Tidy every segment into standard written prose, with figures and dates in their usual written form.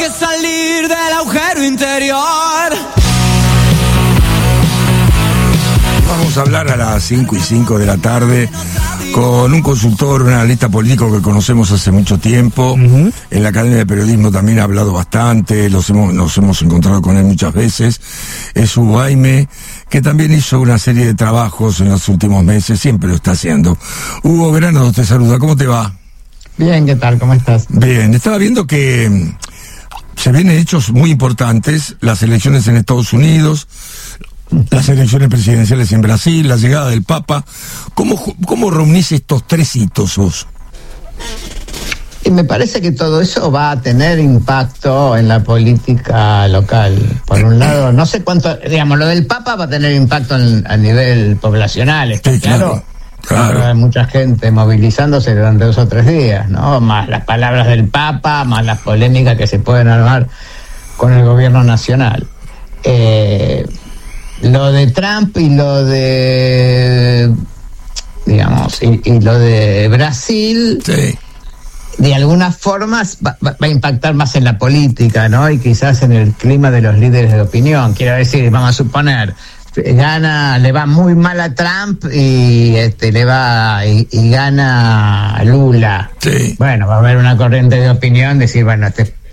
que salir del agujero interior. Vamos a hablar a las 5:05 de la tarde con un consultor, un analista político que conocemos hace mucho tiempo. En la Academia de Periodismo también ha hablado bastante, nos hemos encontrado con él muchas veces. Es Hugo Aime, que también hizo una serie de trabajos en los últimos meses, siempre lo está haciendo. Hugo Granados te saluda, ¿cómo te va? Bien, ¿qué tal? ¿Cómo estás? Bien, estaba viendo que se vienen hechos muy importantes, las elecciones en Estados Unidos, las elecciones presidenciales en Brasil, la llegada del Papa. ¿Cómo reunís estos tres hitos vos? Y me parece que todo eso va a tener impacto en la política local. Por un lado, no sé cuánto, digamos, lo del Papa va a tener impacto a nivel poblacional, ¿está sí, claro? Claro. Hay mucha gente movilizándose durante 2 o 3 días, ¿no? Más las palabras del Papa, más las polémicas que se pueden armar con el gobierno nacional. Lo de Trump y lo de, digamos, y lo de Brasil, Sí. de alguna forma va a impactar más en la política, ¿no? Y quizás en el clima de los líderes de opinión. Quiero decir, vamos a suponer, le va muy mal a Trump y y gana Lula. Sí. Bueno, va a haber una corriente de opinión, decir, bueno,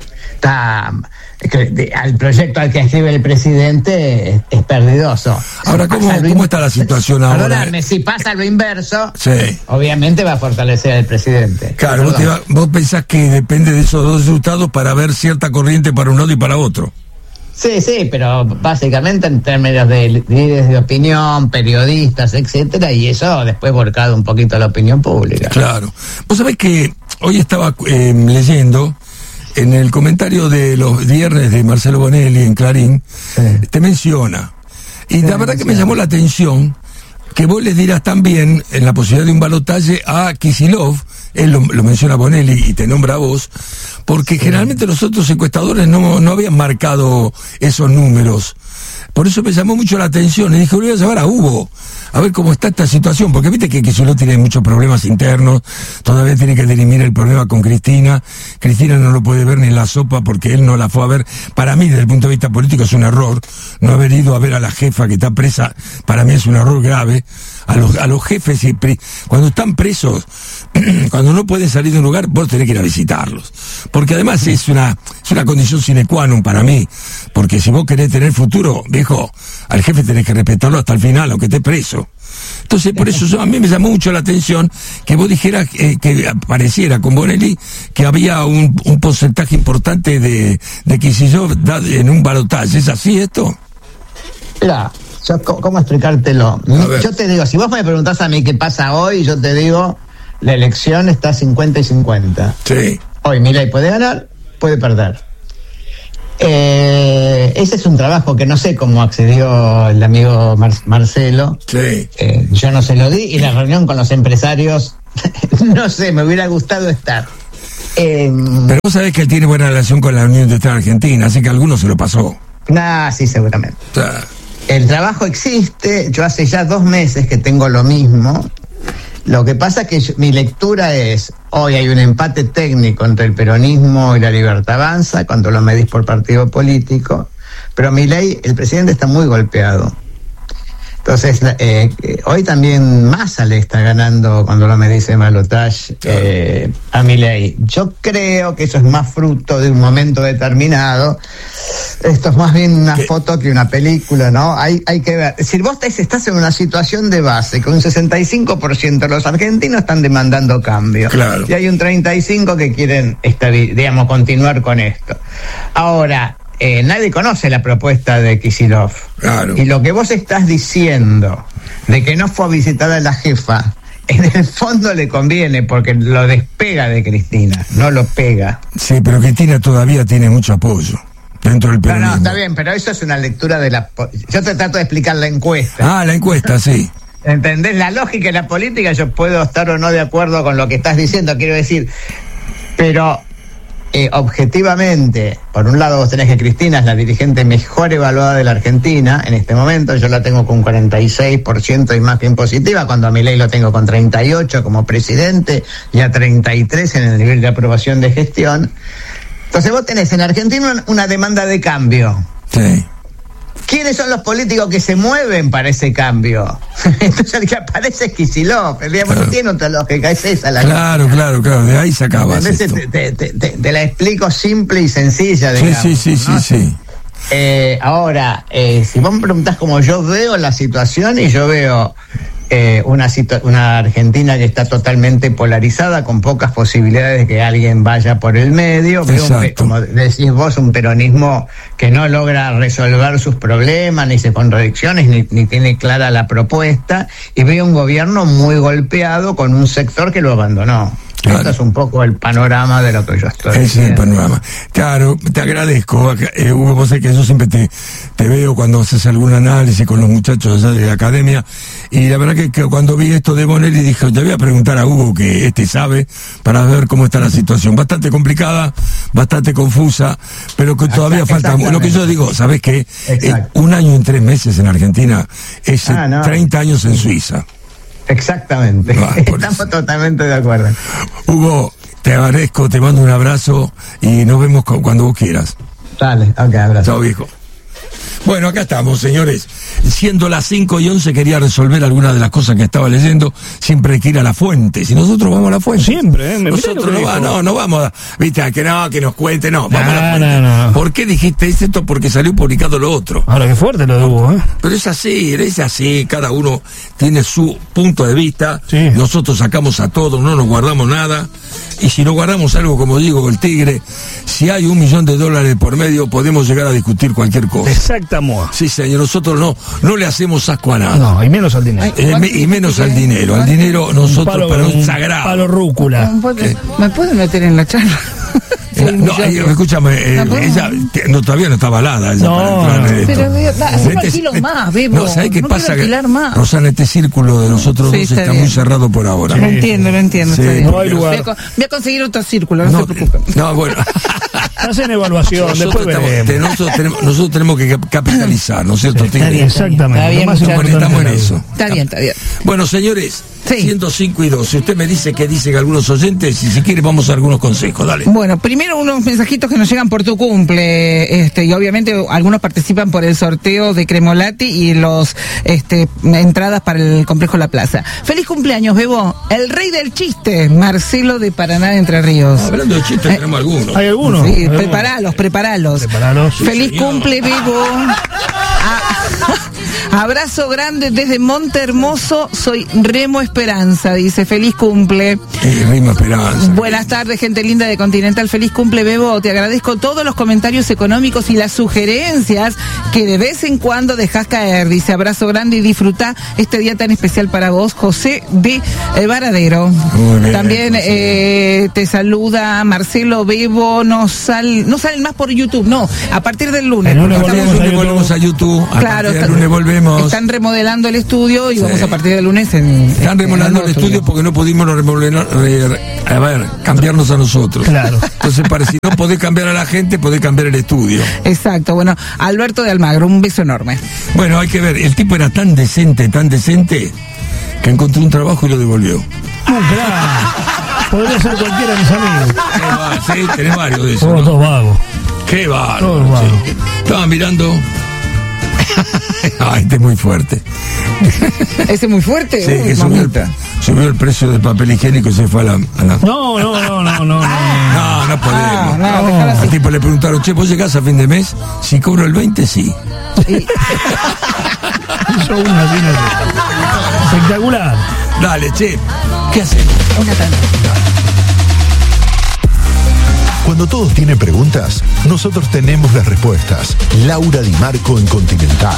al proyecto al que escribe el presidente es perdidoso. Ahora, ¿cómo está la situación ahora? Perdóname, si pasa lo inverso, Sí. obviamente va a fortalecer al presidente. Claro, vos pensás que depende de esos dos resultados para ver cierta corriente para un lado y para otro. Sí, pero básicamente en términos de líderes de opinión, periodistas, etcétera, y eso después volcado un poquito a la opinión pública. Claro. Vos sabés que hoy estaba leyendo en el comentario de los viernes de Marcelo Bonelli en Clarín, Sí. te menciona. Y la verdad que me llamó la atención que vos le dirás también en la posibilidad de un balotaje a Kicillof, él lo menciona Bonelli y te nombra a vos, porque generalmente los otros encuestadores no habían marcado esos números. Por eso me llamó mucho la atención y dije, voy a llamar a Hugo, a ver cómo está esta situación, porque viste que Kicillof tiene muchos problemas internos, todavía tiene que dirimir el problema con Cristina no lo puede ver ni en la sopa porque él no la fue a ver. Para mí, desde el punto de vista político, es un error no haber ido a ver a la jefa que está presa. Para mí es un error grave. A los jefes, cuando están presos, cuando no pueden salir de un lugar, vos tenés que ir a visitarlos, porque además es una condición sine qua non para mí, porque si vos querés tener futuro, viejo, al jefe tenés que respetarlo hasta el final, aunque esté preso. Entonces, por eso a mí me llamó mucho la atención que vos dijeras que apareciera con Bonelli que había un porcentaje importante de Kicillof en un balotaje. ¿Es así esto? Mira, ¿cómo explicártelo? Yo te digo, si vos me preguntás a mí qué pasa hoy, yo te digo, la elección está 50 y 50. Sí. Hoy Milei puede ganar, puede perder. Ese es un trabajo que no sé cómo accedió el amigo Marcelo. Sí. Yo no se lo di, y la reunión con los empresarios, no sé, me hubiera gustado estar. Pero vos sabés que él tiene buena relación con la Unión Industrial Argentina, así que a alguno se lo pasó. Sí, seguramente. O sea, El trabajo existe, yo hace ya 2 meses que tengo lo mismo. Lo que pasa es que mi lectura es, hoy hay un empate técnico entre el peronismo y la Libertad Avanza, cuando lo medís por partido político, pero Milei, el presidente, está muy golpeado. Entonces, hoy también Massa le está ganando, cuando lo medís en balotaje, a Milei. Yo creo que eso es más fruto de un momento determinado. Esto es más bien una foto que una película, ¿no? Hay que ver. Es decir, vos estás en una situación de base, con un 65% de los argentinos están demandando cambio. Claro. Y hay un 35% que quieren, continuar con esto. Ahora, nadie conoce la propuesta de Kicillof. Claro. Y lo que vos estás diciendo, de que no fue a visitar a la jefa, en el fondo le conviene, porque lo despega de Cristina, no lo pega. Sí, pero Cristina todavía tiene mucho apoyo dentro del peronismo. No, está bien, pero eso es una lectura de la... Yo te trato de explicar la encuesta. La encuesta, sí. ¿Entendés? La lógica y la política, yo puedo estar o no de acuerdo con lo que estás diciendo, quiero decir, pero objetivamente, por un lado vos tenés que Cristina es la dirigente mejor evaluada de la Argentina en este momento, yo la tengo con 46% y más bien positiva, cuando a Milei lo tengo con 38% como presidente y a 33% en el nivel de aprobación de gestión. Entonces vos tenés en Argentina una demanda de cambio. Sí. ¿Quiénes son los políticos que se mueven para ese cambio? Entonces el que aparece es Kicillof. Digamos, no tiene otra lógica, es esa la Claro, de ahí sacabas esto. Te la explico simple y sencilla, digamos. Sí. Ahora, si vos me preguntás cómo yo veo la situación, y yo veo una Argentina que está totalmente polarizada, con pocas posibilidades de que alguien vaya por el medio. Veo como decís vos, un peronismo que no logra resolver sus problemas, ni sus contradicciones, ni tiene clara la propuesta, y veo un gobierno muy golpeado con un sector que lo abandonó. Claro. Esto es un poco el panorama de lo que yo estoy Ese es el panorama. Claro, te agradezco, Hugo, vos sabés que yo siempre te veo cuando haces algún análisis con los muchachos allá de la academia, y la verdad que cuando vi esto de Bonelli dije, te voy a preguntar a Hugo, que sabe, para ver cómo está la situación. Bastante complicada, bastante confusa, pero que todavía falta. Lo que yo digo, ¿sabés qué? 1 año y 3 meses en Argentina es 30 años en Suiza. Exactamente. Estamos totalmente de acuerdo. Hugo, te agradezco, te mando un abrazo y nos vemos cuando vos quieras. Dale, abrazo. Chao, viejo. Bueno, acá estamos, señores. Siendo las 5:11, quería resolver algunas de las cosas que estaba leyendo. Siempre hay que ir a la fuente. Si nosotros vamos a la fuente. Siempre, nosotros no vamos a. Viste, que nos cuente, no. Vamos a la fuente. No. ¿Por qué dijiste esto? Porque salió publicado lo otro. Ahora, qué fuerte lo de Hugo, ¿eh? Pero es así. Cada uno tiene su punto de vista. Sí. Nosotros sacamos a todos, no nos guardamos nada. Y si no guardamos algo, como digo, el tigre, si hay $1 millón por medio, podemos llegar a discutir cualquier cosa. Exactamente. Sí, señor, nosotros no le hacemos asco a nada. No, y menos al dinero. Y menos al dinero. Al dinero nosotros para un sagrado. Palo rúcula. ¿Me puede meter en la charla? Escúchame, ella todavía no está avalada. Pero hacemos kilos más, Bebo. No, ¿sabés qué pasa? Más. Rosana, este círculo de nosotros dos está muy cerrado por ahora. Lo entiendo. Sí, no hay lugar. Voy a conseguir otro círculo, no se preocupen. No, bueno. Hacen evaluación, después veremos. Nosotros tenemos que capitalizar, ¿no es cierto, Tigre? Exactamente. Estamos en eso. Está bien. Bueno, señores, 105:02. Si usted me dice que dicen algunos oyentes, y si quiere vamos a algunos consejos, dale. Bueno, primero unos mensajitos que nos llegan por tu cumple, y obviamente algunos participan por el sorteo de Cremolati y los entradas para el complejo La Plaza. Feliz cumpleaños, Bebo. El rey del chiste, Marcelo de Paraná de Entre Ríos. Hablando de chistes, tenemos algunos. ¿Hay algunos? Sí, preparalos. Sí, feliz señor. cumple, Bebo. Abrazo grande desde Monte Hermoso. Soy Remo Esperanza, dice. Feliz cumple. Remo Esperanza. Buenas tardes, gente linda de Continental. Feliz cumple, Bebo. Te agradezco todos los comentarios económicos y las sugerencias que de vez en cuando dejás caer. Dice, abrazo grande y disfruta este día tan especial para vos, José de Varadero. Muy bien, también te saluda Marcelo. Bebo, no salen más por YouTube, no, a partir del lunes. El lunes volvemos a YouTube. Claro, el lunes volvemos. Están remodelando el estudio y vamos a partir del lunes están remodelando el estudio porque no pudimos cambiarnos a nosotros. Claro. Entonces, si no podés cambiar a la gente, podés cambiar el estudio. Exacto. Bueno, Alberto de Almagro, un beso enorme. Bueno, hay que ver, el tipo era tan decente, que encontró un trabajo y lo devolvió. Podría ser cualquiera de mis amigos. Sí, tenés varios de esos. Todos vagos. Qué bárbaro. Sí. Estaba mirando. Este es muy fuerte. ¿Ese es muy fuerte? Sí, que subió el precio del papel higiénico y se fue a la... No. No podemos. Al tipo le preguntaron, che, ¿vos llegás a fin de mes? Si cobro el 20, sí. Hizo una espectacular. Dale, che, ¿qué hacemos? Una tanda. Cuando todos tienen preguntas, nosotros tenemos las respuestas. Laura Di Marco en Continental.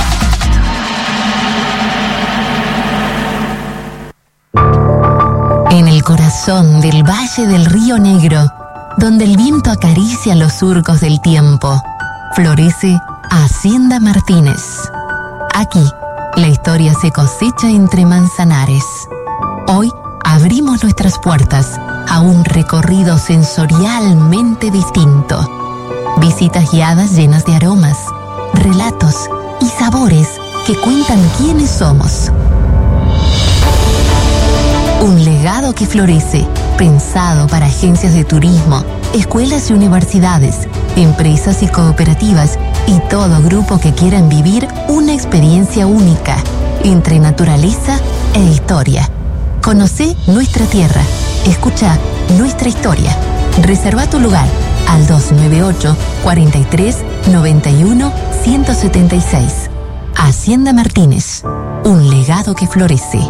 En el corazón del Valle del Río Negro, donde el viento acaricia los surcos del tiempo, florece Hacienda Martínez. Aquí, la historia se cosecha entre manzanares. Hoy abrimos nuestras puertas a un recorrido sensorialmente distinto. Visitas guiadas llenas de aromas, relatos y sabores que cuentan quiénes somos. Un legado que florece, pensado para agencias de turismo, escuelas y universidades, empresas y cooperativas y todo grupo que quieran vivir una experiencia única entre naturaleza e historia. Conocé nuestra tierra, escucha nuestra historia. Reserva tu lugar al 298 43 91 176. Hacienda Martínez, un legado que florece.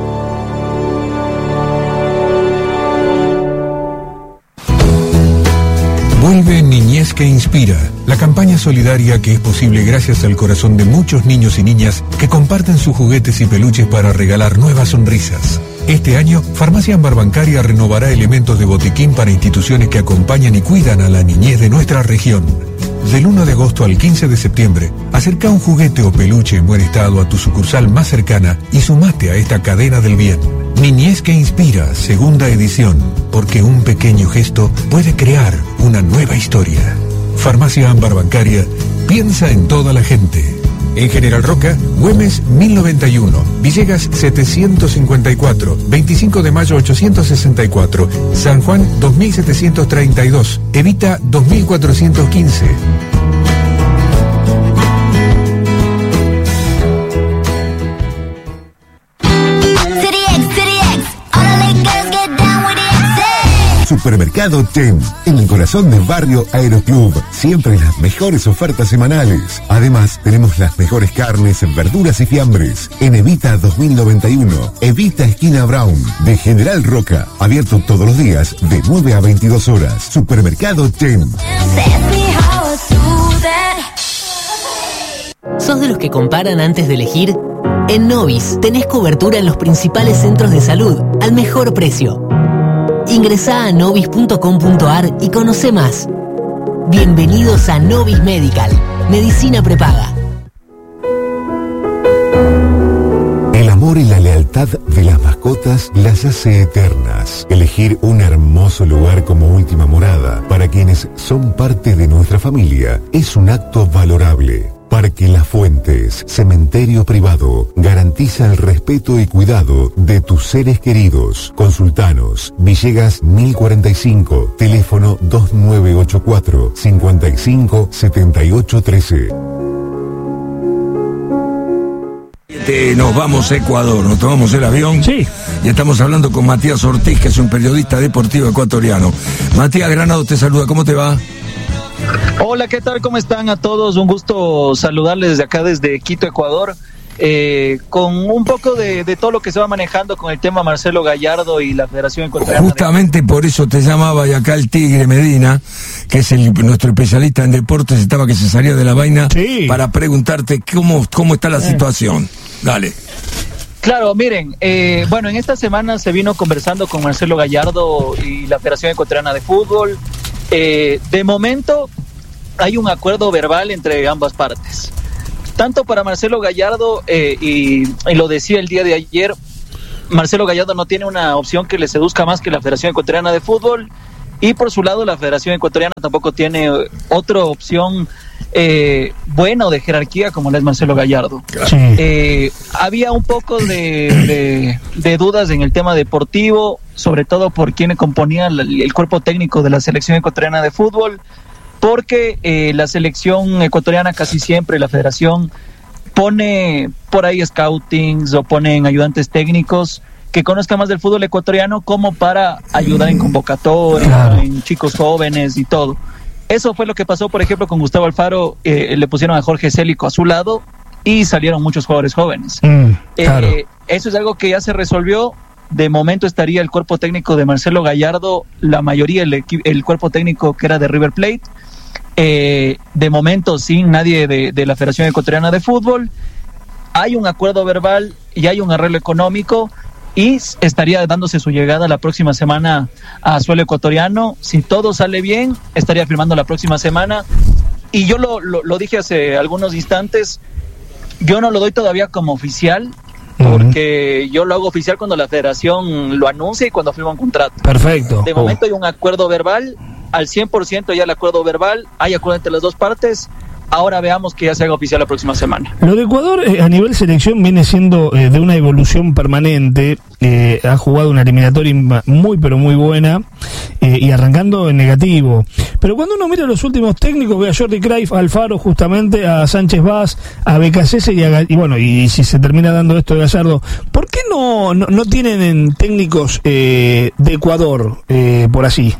Vuelve Niñez que Inspira, la campaña solidaria que es posible gracias al corazón de muchos niños y niñas que comparten sus juguetes y peluches para regalar nuevas sonrisas. Este año, Farmacia Ámbar Bancaria renovará elementos de botiquín para instituciones que acompañan y cuidan a la niñez de nuestra región. Del 1 de agosto al 15 de septiembre, acerca un juguete o peluche en buen estado a tu sucursal más cercana y sumate a esta cadena del bien. Niñez que Inspira, segunda edición, porque un pequeño gesto puede crear una nueva historia. Farmacia Ámbar Bancaria, piensa en toda la gente. En General Roca, Güemes 1091, Villegas 754, 25 de mayo 864, San Juan 2732, Evita 2415. Supermercado Ten, en el corazón del barrio Aeroclub. Siempre las mejores ofertas semanales. Además, tenemos las mejores carnes, verduras y fiambres. En Evita 2091, Evita esquina Brown, de General Roca. Abierto todos los días, de 9 a 22 horas. Supermercado Ten. ¿Sos de los que comparan antes de elegir? En Novis tenés cobertura en los principales centros de salud, al mejor precio. Ingresá a novis.com.ar y conoce más. Bienvenidos a Novis Medical, medicina prepaga. El amor y la lealtad de las mascotas las hace eternas. Elegir un hermoso lugar como última morada para quienes son parte de nuestra familia es un acto valorable. Parque Las Fuentes, cementerio privado, garantiza el respeto y cuidado de tus seres queridos. Consultanos, Villegas 1045, teléfono 2984 55 78 13. Nos vamos a Ecuador, nos tomamos el avión. Sí. Y estamos hablando con Matías Ortiz, que es un periodista deportivo ecuatoriano. Matías Granado te saluda, ¿cómo te va? Hola, ¿qué tal? ¿Cómo están a todos? Un gusto saludarles desde acá, desde Quito, Ecuador, con un poco de todo lo que se va manejando con el tema Marcelo Gallardo y la Federación Ecuatoriana. Justamente por eso te llamaba, y acá el Tigre Medina, que es nuestro especialista en deportes, estaba que se salía de la vaina, sí, para preguntarte cómo está la situación. Dale. Claro, miren, bueno, en esta semana se vino conversando con Marcelo Gallardo y la Federación Ecuatoriana de Fútbol. De momento hay un acuerdo verbal entre ambas partes, tanto para Marcelo Gallardo, y lo decía el día de ayer, Marcelo Gallardo no tiene una opción que le seduzca más que la Federación Ecuatoriana de Fútbol, y por su lado la Federación Ecuatoriana tampoco tiene otra opción bueno de jerarquía como la es Marcelo Gallardo. Sí. Había un poco de dudas en el tema deportivo, sobre todo por quienes componían el cuerpo técnico de la selección ecuatoriana de fútbol, porque la selección ecuatoriana casi siempre, la federación, pone por ahí scoutings o ponen ayudantes técnicos que conozcan más del fútbol ecuatoriano como para ayudar en convocatoria, claro, en chicos jóvenes y todo. Eso fue lo que pasó, por ejemplo, con Gustavo Alfaro. Le pusieron a Jorge Célico a su lado y salieron muchos jugadores jóvenes. Claro. Eso es algo que ya se resolvió. De momento estaría el cuerpo técnico de Marcelo Gallardo, la mayoría el cuerpo técnico que era de River Plate. De momento sin nadie de la Federación Ecuatoriana de Fútbol. Hay un acuerdo verbal y hay un arreglo económico, y estaría dándose su llegada la próxima semana a suelo ecuatoriano. Si todo sale bien, estaría firmando la próxima semana. Y yo lo dije hace algunos instantes, yo no lo doy todavía como oficial, porque yo lo hago oficial cuando la federación lo anuncia y cuando firma un contrato. Perfecto. De momento hay un acuerdo verbal, al 100% ya el acuerdo verbal, hay acuerdo entre las dos partes, Ahora veamos que ya se haga oficial la próxima semana. Lo de Ecuador a nivel selección viene siendo de una evolución permanente. Ha jugado una eliminatoria muy pero muy buena y arrancando en negativo. Pero cuando uno mira los últimos técnicos, ve a Jordi Cruyff, a Alfaro justamente, a Sánchez Vaz, a Becasese y si se termina dando esto de Gallardo, ¿por qué no tienen técnicos de Ecuador por así?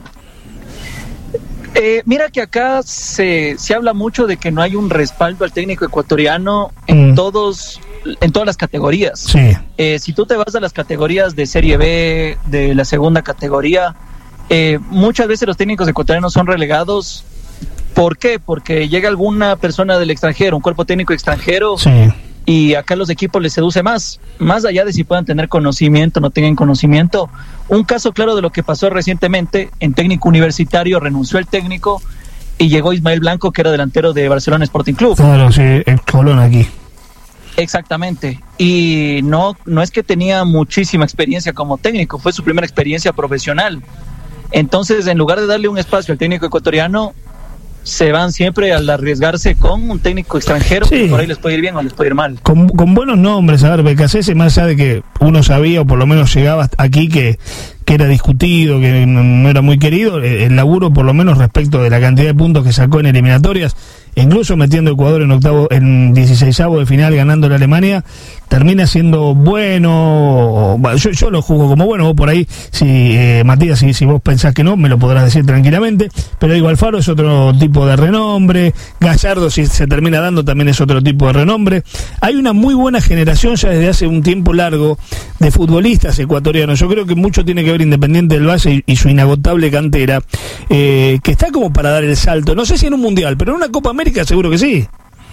Mira que acá se habla mucho de que no hay un respaldo al técnico ecuatoriano en todas las categorías. Sí. Si tú te vas a las categorías de Serie B, de la segunda categoría, muchas veces los técnicos ecuatorianos son relegados. ¿Por qué? Porque llega alguna persona del extranjero, un cuerpo técnico extranjero, sí, y acá los equipos les seduce más allá de si puedan tener conocimiento o no tengan conocimiento. Un caso claro de lo que pasó recientemente, en técnico universitario renunció el técnico y llegó Ismael Blanco, que era delantero de Barcelona Sporting Club. Claro, sí, el Colón aquí. Exactamente, y no es que tenía muchísima experiencia como técnico, fue su primera experiencia profesional. Entonces, en lugar de darle un espacio al técnico ecuatoriano, se van siempre al arriesgarse con un técnico extranjero, sí, que por ahí les puede ir bien o les puede ir mal. Con buenos nombres, a ver, Becasese, más allá de que uno sabía, o por lo menos llegaba aquí, que era discutido, que no era muy querido, el laburo, por lo menos respecto de la cantidad de puntos que sacó en eliminatorias, incluso metiendo a Ecuador en 16avo de final, ganando la Alemania, termina siendo bueno. Yo lo juzgo como bueno. Vos por ahí, Matías, si vos pensás que no, me lo podrás decir tranquilamente, pero digo, Alfaro es otro tipo de renombre, Gallardo, si se termina dando, también es otro tipo de renombre. Hay una muy buena generación ya desde hace un tiempo largo de futbolistas ecuatorianos. Yo creo que mucho tiene que ver Independiente del Valle y su inagotable cantera, que está como para dar el salto, no sé si en un mundial, pero en una Copa América seguro que sí.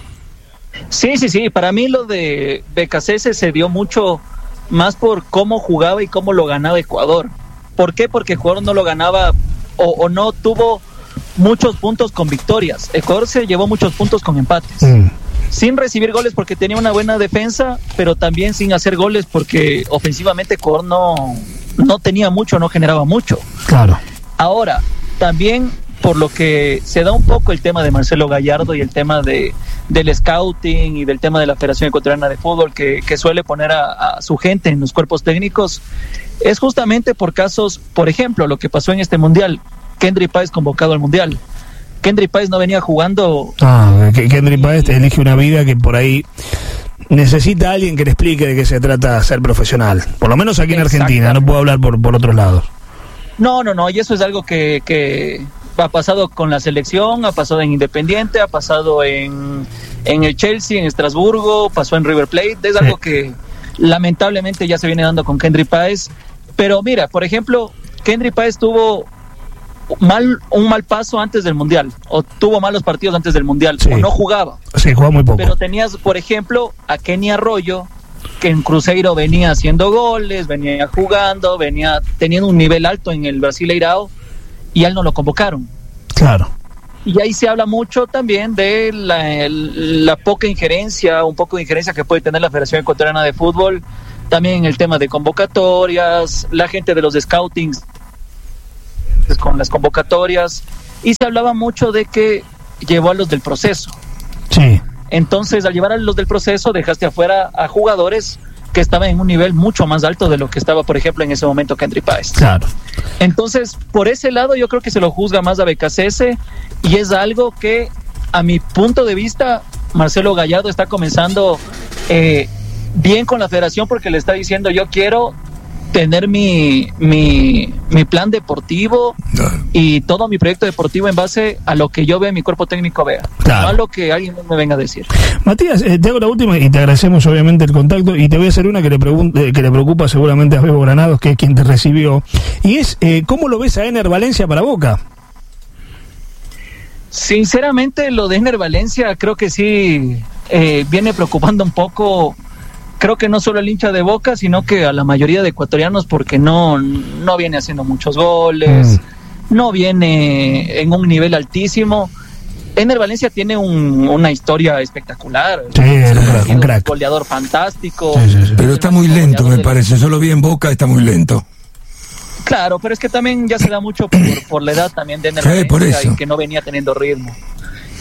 Sí, para mí lo de Becasese se dio mucho más por cómo jugaba y cómo lo ganaba Ecuador. ¿Por qué? Porque Ecuador no lo ganaba o no tuvo muchos puntos con victorias. Ecuador se llevó muchos puntos con empates. Sin recibir goles porque tenía una buena defensa, pero también sin hacer goles porque ofensivamente Ecuador no tenía mucho, no generaba mucho. Claro. Ahora, también por lo que se da un poco el tema de Marcelo Gallardo y el tema del scouting y del tema de la Federación Ecuatoriana de Fútbol que suele poner a su gente en los cuerpos técnicos, es justamente por casos, por ejemplo, lo que pasó en este Mundial, Kendry Páez convocado al Mundial. Kendry Páez no venía jugando. Kendry Páez elige una vida que por ahí necesita a alguien que le explique de qué se trata ser profesional, por lo menos aquí en Argentina, no puedo hablar por otros lados. No, y eso es algo que ha pasado con la selección, ha pasado en Independiente, ha pasado en el Chelsea, en Estrasburgo, pasó en River Plate. Es algo que lamentablemente ya se viene dando con Kendry Páez. Pero mira, por ejemplo, Kendry Páez tuvo un mal paso antes del Mundial, o tuvo malos partidos antes del Mundial, o no jugaba. Sí, jugaba muy poco. Pero tenías, por ejemplo, a Kenny Arroyo, que en Cruzeiro venía haciendo goles, venía jugando, venía teniendo un nivel alto en el Brasileirao, y a él no lo convocaron. Claro. Y ahí se habla mucho también de la poca injerencia, un poco de injerencia que puede tener la Federación Ecuatoriana de Fútbol, también en el tema de convocatorias, la gente de los scoutings con las convocatorias, y se hablaba mucho de que llevó a los del proceso. Sí. Entonces, al llevar a los del proceso, dejaste afuera a jugadores que estaban en un nivel mucho más alto de lo que estaba, por ejemplo, en ese momento Kendry Páez. Claro. Entonces, por ese lado, yo creo que se lo juzga más a Becasese, y es algo que, a mi punto de vista, Marcelo Gallardo está comenzando bien con la federación, porque le está diciendo: yo quiero tener mi plan deportivo y todo mi proyecto deportivo en base a lo que yo vea, mi cuerpo técnico vea, claro, no a lo que alguien me venga a decir. Matías, te hago la última y te agradecemos obviamente el contacto, y te voy a hacer una que le preocupa seguramente a Bebo Granados, que es quien te recibió, y es ¿cómo lo ves a Ener Valencia para Boca? Sinceramente, lo de Ener Valencia creo que sí viene preocupando un poco. Creo que no solo el hincha de Boca, sino que a la mayoría de ecuatorianos, porque no viene haciendo muchos goles, no viene en un nivel altísimo. Ener Valencia tiene una historia espectacular. Sí, un crack. Goleador fantástico. Sí. Pero está muy lento, me parece. Yo lo vi en Boca, está muy lento. Claro, pero es que también ya se da mucho por la edad también de Ener Valencia, por eso. y que no venía teniendo ritmo.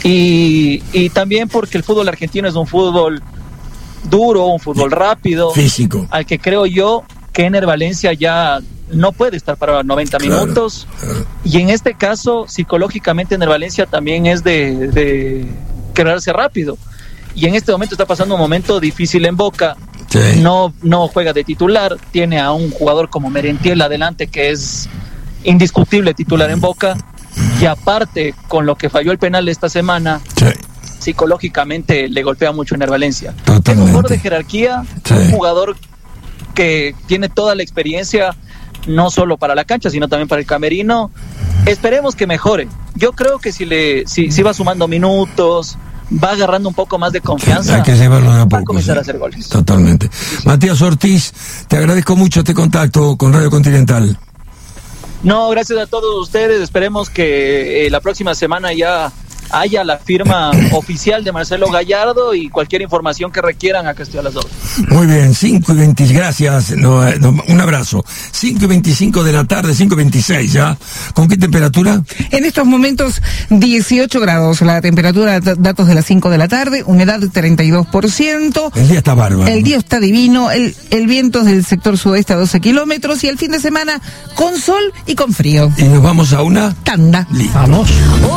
y también porque el fútbol argentino es un fútbol duro, un fútbol rápido, físico, al que creo yo que Ener Valencia ya no puede estar para 90 minutos, y en este caso psicológicamente Ener Valencia también es de quebrarse rápido, y en este momento está pasando un momento difícil en Boca. Sí. No juega de titular, tiene a un jugador como Merentiel adelante que es indiscutible titular en Boca, y aparte con lo que falló el penal de esta semana, sí, psicológicamente le golpea mucho Ener Valencia. Totalmente. Es un jugador de jerarquía, sí, un jugador que tiene toda la experiencia, no solo para la cancha, sino también para el camerino. Esperemos que mejore. Yo creo que si va sumando minutos, va agarrando un poco más de confianza, hay que llevarlo de a poco, va a comenzar a hacer goles. Totalmente. Matías Ortiz, te agradezco mucho este contacto con Radio Continental. No, gracias a todos ustedes. Esperemos que la próxima semana ya haya la firma oficial de Marcelo Gallardo, y cualquier información que requieran, acá estoy a las 2. Muy bien, 5:20, gracias, un abrazo. 5:25 de la tarde, 5:26 ya. ¿Con qué temperatura? En estos momentos 18 grados, la temperatura, datos de las 5 de la tarde, humedad 32%. El día está bárbaro. El día está divino, el viento es del sector sudeste a 12 kilómetros, y el fin de semana con sol y con frío. Y nos vamos a una tanda. Vamos.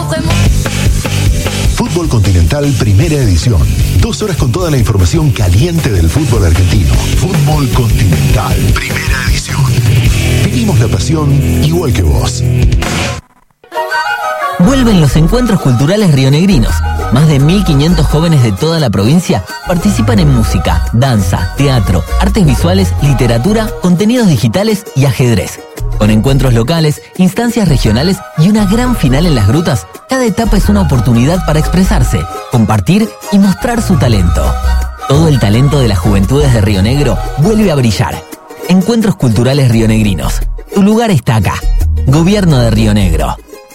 Fútbol Continental, primera edición. 2 horas con toda la información caliente del fútbol argentino. Fútbol Continental, primera edición. Vivimos la pasión igual que vos. Vuelven los encuentros culturales rionegrinos. Más de 1.500 jóvenes de toda la provincia participan en música, danza, teatro, artes visuales, literatura, contenidos digitales y ajedrez. Con encuentros locales, instancias regionales y una gran final en las grutas, cada etapa es una oportunidad para expresarse, compartir y mostrar su talento. Todo el talento de las juventudes de Río Negro vuelve a brillar. Encuentros culturales rionegrinos. Tu lugar está acá. Gobierno de Río Negro.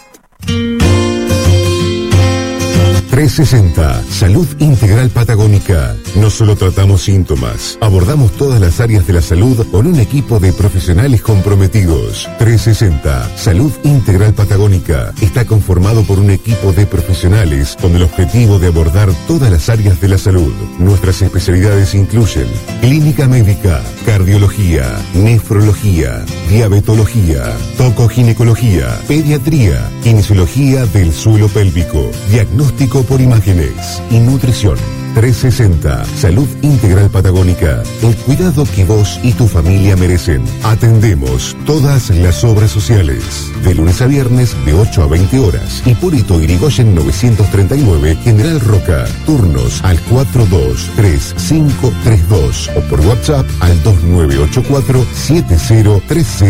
360, Salud Integral Patagónica. No solo tratamos síntomas, abordamos todas las áreas de la salud con un equipo de profesionales comprometidos. 360, Salud Integral Patagónica. Está conformado por un equipo de profesionales con el objetivo de abordar todas las áreas de la salud. Nuestras especialidades incluyen clínica médica, cardiología, nefrología, diabetología, tocoginecología, pediatría, kinesiología del suelo pélvico, diagnóstico por imágenes y nutrición. 360, Salud Integral Patagónica. El cuidado que vos y tu familia merecen. Atendemos todas las obras sociales. De lunes a viernes de 8 a 20 horas. Hipólito Yrigoyen 939, General Roca. Turnos al 423532 o por WhatsApp al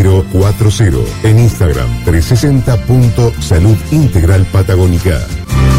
2984-703040. En Instagram 360.saludintegralpatagónica.